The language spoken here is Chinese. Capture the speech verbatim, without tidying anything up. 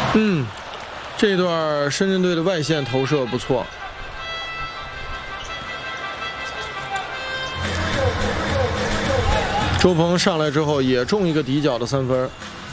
嗯，这段深圳队的外线投射不错。周鹏上来之后也中一个底角的三分。